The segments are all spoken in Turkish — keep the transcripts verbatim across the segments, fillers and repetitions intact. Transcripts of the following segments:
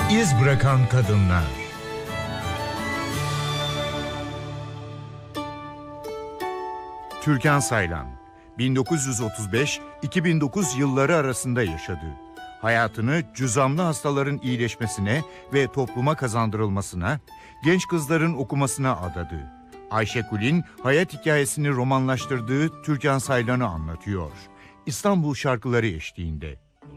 İz bırakan kadınlar. Türkan Saylan, bin dokuz yüz otuz beş iki bin dokuz yılları arasında yaşadı. Hayatını cüzamlı hastaların iyileşmesine ve topluma kazandırılmasına, genç kızların okumasına adadı. Ayşe Kulin, hayat hikayesini romanlaştırdığı Türkan Saylan'ı anlatıyor. İstanbul şarkıları eşliğinde.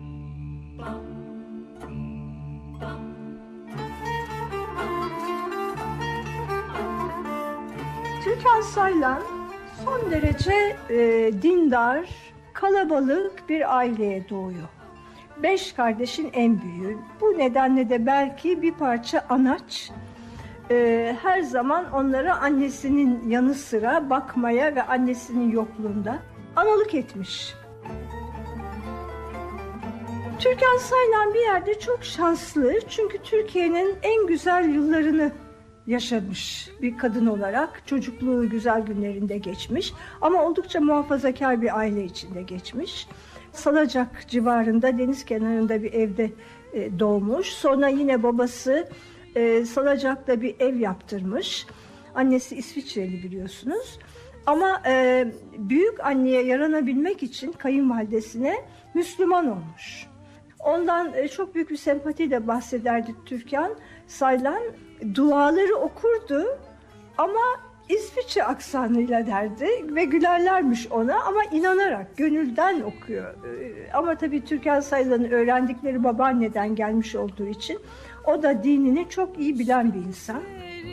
Türkan Saylan son derece e, dindar, kalabalık bir aileye doğuyor. Beş kardeşin en büyüğü. Bu nedenle de belki bir parça anaç. E, her zaman onlara annesinin yanı sıra bakmaya ve annesinin yokluğunda analık etmiş. Türkan Saylan bir yerde çok şanslı, çünkü Türkiye'nin en güzel yıllarını yaşamış bir kadın olarak. Çocukluğu güzel günlerinde geçmiş ama oldukça muhafazakar bir aile içinde geçmiş. Salacak civarında, deniz kenarında bir evde e, doğmuş. Sonra yine babası e, Salacak'ta bir ev yaptırmış. Annesi İsviçreli, biliyorsunuz. Ama e, büyük anneye yaranabilmek için kayınvalidesine Müslüman olmuş. Ondan e, çok büyük bir sempatiyle bahsederdi Türkan Saylan. Duaları okurdu ama İsviçre aksanıyla derdi ve gülerlermiş ona, ama inanarak, gönülden okuyor. Ama tabii Türkan Saylan'ın öğrendikleri babaanneden gelmiş olduğu için o da dinini çok iyi bilen bir insan.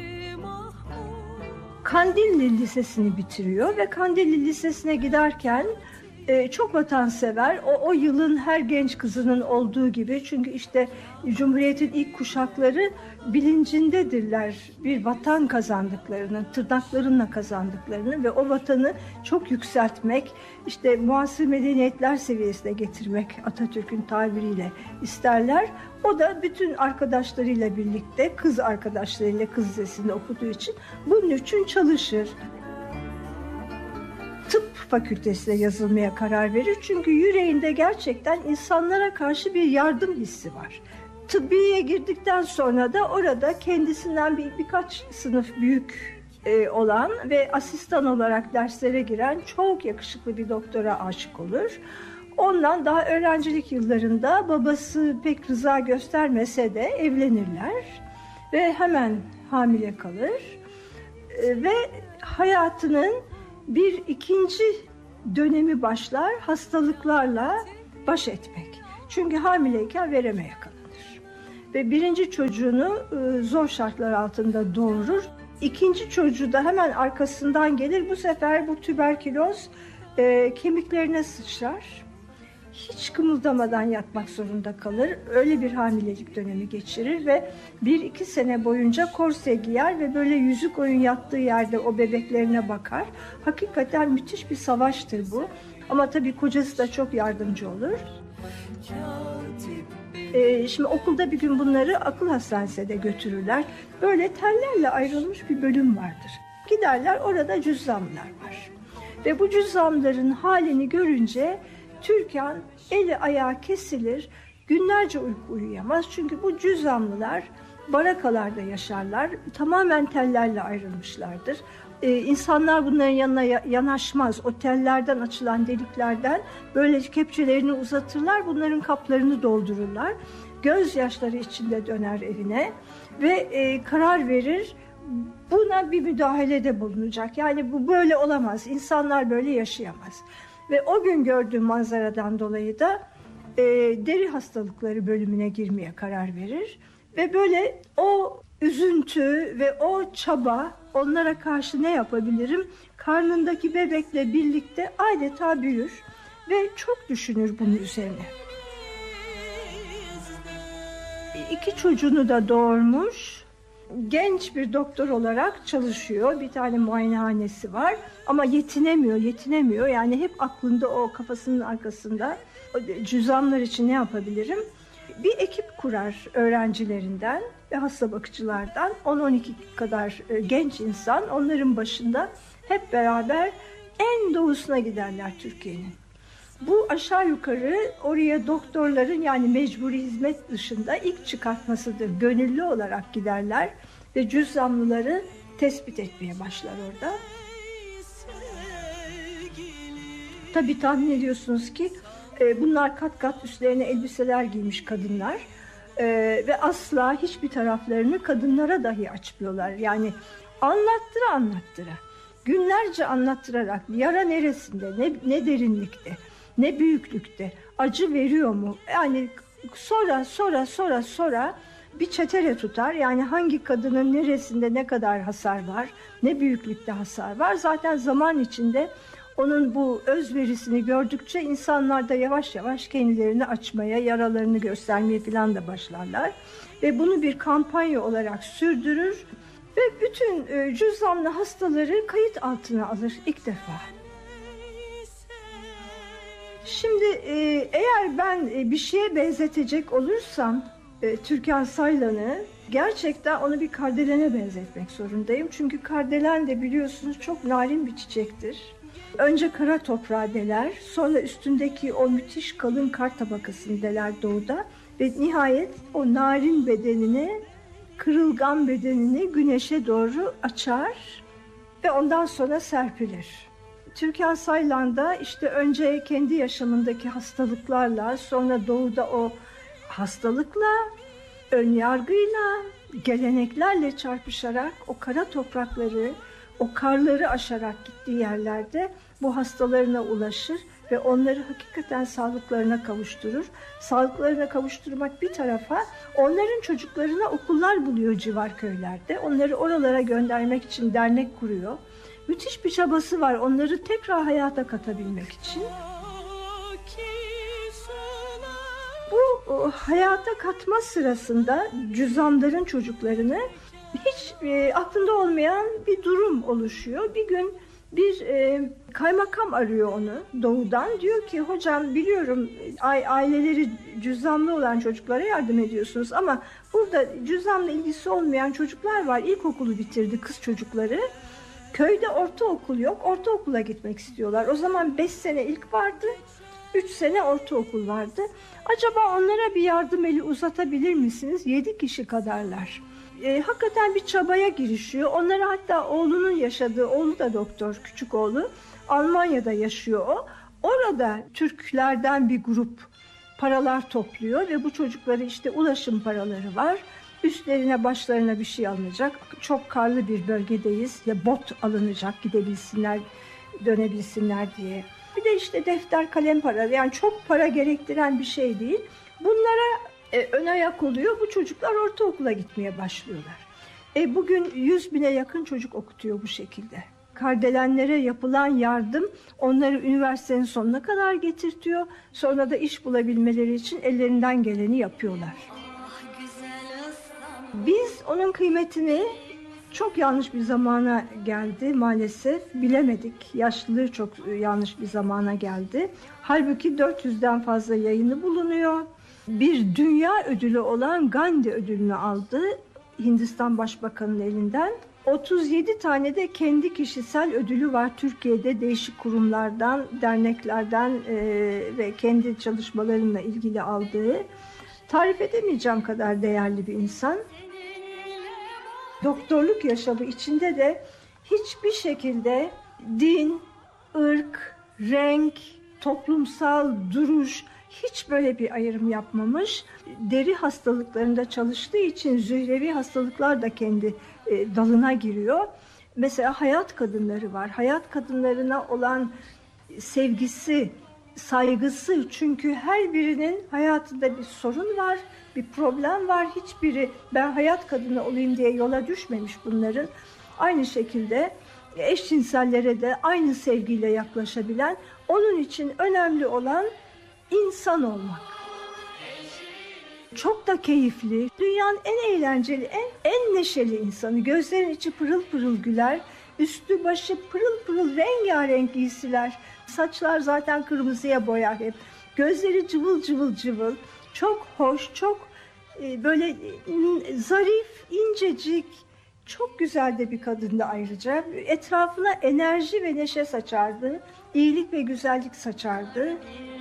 Kandilli Lisesi'ni bitiriyor ve Kandilli Lisesi'ne giderken Ee, çok vatansever, o, o yılın her genç kızının olduğu gibi, çünkü işte Cumhuriyet'in ilk kuşakları bilincindedirler bir vatan kazandıklarını, tırnaklarınla kazandıklarını ve o vatanı çok yükseltmek, işte muasır medeniyetler seviyesine getirmek Atatürk'ün tabiriyle isterler. O da bütün arkadaşlarıyla birlikte, kız arkadaşlarıyla kız lisesinde okuduğu için bunun için çalışır. Tıp fakültesine yazılmaya karar verir. Çünkü yüreğinde gerçekten insanlara karşı bir yardım hissi var. Tıbbiyeye girdikten sonra da orada kendisinden bir, birkaç sınıf büyük e, olan ve asistan olarak derslere giren çok yakışıklı bir doktora aşık olur. Ondan daha öğrencilik yıllarında babası pek rıza göstermese de evlenirler ve hemen hamile kalır. E, ve hayatının bir ikinci dönemi başlar, hastalıklarla baş etmek. Çünkü hamileyken vereme yakalanır. Ve birinci çocuğunu e, zor şartlar altında doğurur. İkinci çocuğu da hemen arkasından gelir. Bu sefer bu tüberküloz e, kemiklerine sıçrar. Hiç kımıldamadan yatmak zorunda kalır. Öyle bir hamilelik dönemi geçirir ve bir iki sene boyunca korse giyer ve böyle yüzük oyun yattığı yerde o bebeklerine bakar. Hakikaten müthiş bir savaştır bu. Ama tabii kocası da çok yardımcı olur. Ee, şimdi okulda bir gün bunları akıl hastanesine de götürürler. Böyle tellerle ayrılmış bir bölüm vardır. Giderler, orada cüzzamlar var. Ve bu cüzzamların halini görünce Türkan eli ayağı kesilir, günlerce uyku uyuyamaz. Çünkü bu cüzzamlılar barakalarda yaşarlar, tamamen tellerle ayrılmışlardır. Ee, insanlar bunların yanına yanaşmaz. O tellerden açılan deliklerden böyle kepçelerini uzatırlar, bunların kaplarını doldururlar. Gözyaşları içinde döner evine ve e, karar verir, buna bir müdahalede bulunacak. Yani bu böyle olamaz, insanlar böyle yaşayamaz. Ve o gün gördüğü manzaradan dolayı da e, deri hastalıkları bölümüne girmeye karar verir. Ve böyle o üzüntü ve o çaba, onlara karşı ne yapabilirim? Karnındaki bebekle birlikte adeta büyür ve çok düşünür bunun üzerine. İki çocuğunu da doğurmuş. Genç bir doktor olarak çalışıyor. Bir tane muayenehanesi var ama yetinemiyor, yetinemiyor. Yani hep aklında, o kafasının arkasında, cüzzamlar için ne yapabilirim? Bir ekip kurar öğrencilerinden ve hasta bakıcılardan. on on iki kadar genç insan, onların başında hep beraber en doğusuna giderler Türkiye'nin. Bu aşağı yukarı oraya doktorların yani mecburi hizmet dışında ilk çıkartmasıdır. Gönüllü olarak giderler ve cüzzamlıları tespit etmeye başlar orada. Tabii tahmin ediyorsunuz ki bunlar kat kat üstlerine elbiseler giymiş kadınlar ve asla hiçbir taraflarını kadınlara dahi açmıyorlar. Yani anlattıra anlattıra, günlerce anlattırarak yara neresinde, ne, ne derinlikte, ne büyüklükte, acı veriyor mu? Yani sonra sonra sonra sonra bir çetere tutar. Yani hangi kadının neresinde ne kadar hasar var, ne büyüklükte hasar var. Zaten zaman içinde onun bu özverisini gördükçe insanlar da yavaş yavaş kendilerini açmaya, yaralarını göstermeye falan da başlarlar. Ve bunu bir kampanya olarak sürdürür ve bütün e, cüzzamlı hastaları kayıt altına alır ilk defa. Şimdi e, eğer ben e, bir şeye benzetecek olursam e, Türkan Saylan'ı, gerçekten onu bir kardelene benzetmek zorundayım. Çünkü kardelen de biliyorsunuz çok narin bir çiçektir. Önce kara toprağı deler, sonra üstündeki o müthiş kalın kar tabakasını deler doğuda ve nihayet o narin bedenini, kırılgan bedenini güneşe doğru açar ve ondan sonra serpilir. Türkan Saylan da işte önce kendi yaşamındaki hastalıklarla, sonra doğuda o hastalıkla, ön yargıyla, geleneklerle çarpışarak o kara toprakları, o karları aşarak gittiği yerlerde bu hastalarına ulaşır ve onları hakikaten sağlıklarına kavuşturur. Sağlıklarına kavuşturmak bir tarafa, onların çocuklarına okullar buluyor civar köylerde. Onları oralara göndermek için dernek kuruyor. Müthiş bir çabası var onları tekrar hayata katabilmek için. Bu o, hayata katma sırasında cüzzamların çocuklarını hiç e, aklında olmayan bir durum oluşuyor. Bir gün bir e, kaymakam arıyor onu doğudan. Diyor ki hocam biliyorum aileleri cüzzamlı olan çocuklara yardım ediyorsunuz ama burada cüzzamla ilgisi olmayan çocuklar var. İlkokulu bitirdi kız çocukları. Köyde ortaokul yok. Ortaokula gitmek istiyorlar. O zaman beş sene ilk vardı. Üç sene ortaokul vardı. Acaba onlara bir yardım eli uzatabilir misiniz? Yedi kişi kadarlar. E, hakikaten bir çabaya girişiyor. Onlara hatta oğlunun yaşadığı, oğlu da doktor, küçük oğlu. Almanya'da yaşıyor o. Orada Türklerden bir grup paralar topluyor ve bu çocukları işte ulaşım paraları var. Üstlerine başlarına bir şey alınacak. Çok karlı bir bölgedeyiz. Ya bot alınacak gidebilsinler, dönebilsinler diye. Bir de işte defter, kalem para, yani çok para gerektiren bir şey değil. Bunlara e, ön ayak oluyor. Bu çocuklar ortaokula gitmeye başlıyorlar. E, bugün yüz bine yakın çocuk okutuyor bu şekilde. Kardelenlere yapılan yardım onları üniversitenin sonuna kadar getirtiyor. Sonra da iş bulabilmeleri için ellerinden geleni yapıyorlar. Biz onun kıymetini çok yanlış bir zamana geldi maalesef. Bilemedik. Yaşlılığı çok yanlış bir zamana geldi. Halbuki dört yüzden fazla yayını bulunuyor. Bir dünya ödülü olan Gandhi ödülünü aldı Hindistan Başbakanı'nın elinden. otuz yedi tane de kendi kişisel ödülü var Türkiye'de değişik kurumlardan, derneklerden e, ve kendi çalışmalarıyla ilgili aldığı. Tarif edemeyeceğim kadar değerli bir insan. Doktorluk yaşamı içinde de hiçbir şekilde din, ırk, renk, toplumsal duruş hiç böyle bir ayrım yapmamış. Deri hastalıklarında çalıştığı için zührevi hastalıklar da kendi e, dalına giriyor. Mesela hayat kadınları var. Hayat kadınlarına olan sevgisi, saygısı, çünkü her birinin hayatında bir sorun var, bir problem var. Hiçbiri ben hayat kadını olayım diye yola düşmemiş bunların. Aynı şekilde eşcinsellere de aynı sevgiyle yaklaşabilen, onun için önemli olan insan olmak. Çok da keyifli, dünyanın en eğlenceli, en, en neşeli insanı. Gözlerin içi pırıl pırıl güler, üstü başı pırıl pırıl rengarenk giysiler. Saçlar zaten kırmızıya boyar hep. Gözleri cıvıl cıvıl cıvıl. Çok hoş, çok e, böyle e, zarif, incecik, Çok güzel de bir kadındı ayrıca. Etrafına enerji ve neşe saçardı. İyilik ve güzellik saçardı.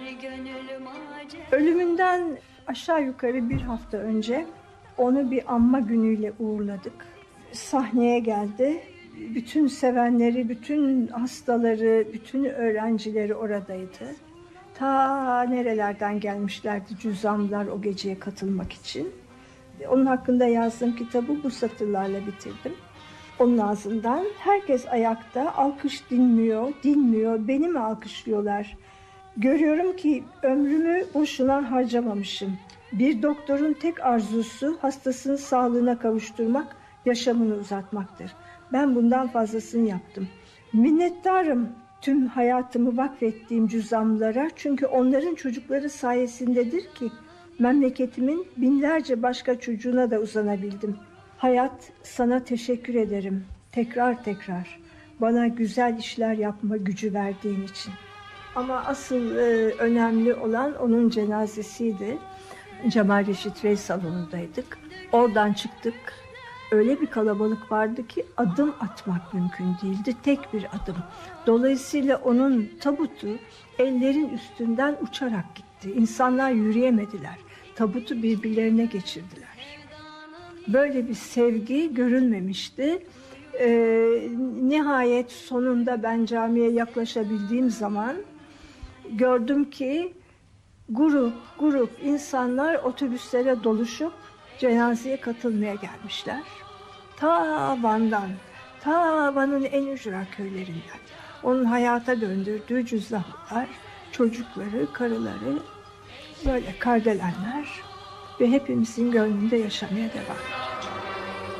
Ölümünden aşağı yukarı bir hafta önce onu bir anma günüyle uğurladık. Sahneye geldi. Bütün sevenleri, bütün hastaları, bütün öğrencileri oradaydı. Ta nerelerden gelmişlerdi cüzzamlar o geceye katılmak için. Onun hakkında yazdığım kitabı bu satırlarla bitirdim. Onun ağzından herkes ayakta, alkış dinmiyor, dinmiyor, beni mi alkışlıyorlar? Görüyorum ki ömrümü boşuna harcamamışım. Bir doktorun tek arzusu hastasının sağlığına kavuşturmak, yaşamını uzatmaktır. Ben bundan fazlasını yaptım. Minnettarım tüm hayatımı vakfettiğim cüzzamlara, çünkü onların çocukları sayesindedir ki memleketimin binlerce başka çocuğuna da uzanabildim. Hayat, sana teşekkür ederim. Tekrar tekrar bana güzel işler yapma gücü verdiğin için. Ama asıl e, önemli olan onun cenazesiydi. Cemal Reşit Rey salonundaydık. Oradan çıktık. Öyle bir kalabalık vardı ki adım atmak mümkün değildi. Tek bir adım. Dolayısıyla onun tabutu ellerin üstünden uçarak gitti. İnsanlar yürüyemediler. Tabutu birbirlerine geçirdiler. Böyle bir sevgi görülmemişti. Ee, nihayet sonunda ben camiye yaklaşabildiğim zaman gördüm ki grup grup insanlar otobüslere doluşup cenazeye katılmaya gelmişler. Ta Van'dan, ta Van'ın en ücra köylerinden. Onun hayata döndürdüğü cüzzamlar, çocukları, karıları, böyle kardelenler ve hepimizin gönlünde yaşamaya devam ediyor.